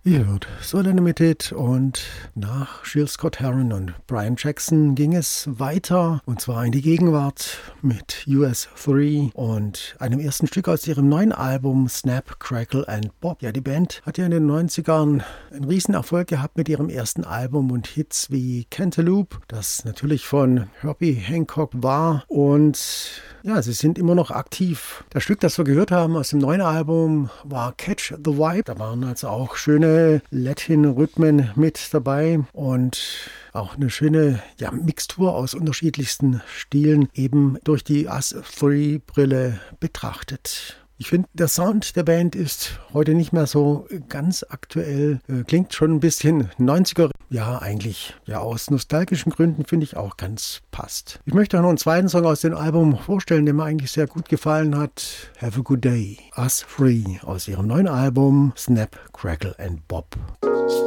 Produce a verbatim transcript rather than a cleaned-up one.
Ihr hört Soul Unlimited und nach Jill Scott Heron und Brian Jackson ging es weiter und zwar in die Gegenwart mit U S drei und einem ersten Stück aus ihrem neuen Album Snap, Crackle and Pop. Ja, die Band hat ja in den neunzigern einen riesen Erfolg gehabt mit ihrem ersten Album und Hits wie Cantaloupe, das natürlich von Herbie Hancock war, und ja, sie sind immer noch aktiv. Das Stück, das wir gehört haben aus dem neuen Album, war Catch the Vibe. Da waren also auch schöne Latin-Rhythmen mit dabei und auch eine schöne ja, Mixtur aus unterschiedlichsten Stilen, eben durch die U S drei Brille betrachtet. Ich finde, der Sound der Band ist heute nicht mehr so ganz aktuell. Äh, klingt schon ein bisschen neunziger. Ja, eigentlich. Ja, aus nostalgischen Gründen finde ich auch ganz passt. Ich möchte auch noch einen zweiten Song aus dem Album vorstellen, der mir eigentlich sehr gut gefallen hat. Have a Good Day. U S drei aus ihrem neuen Album Snap, Crackle and Pop.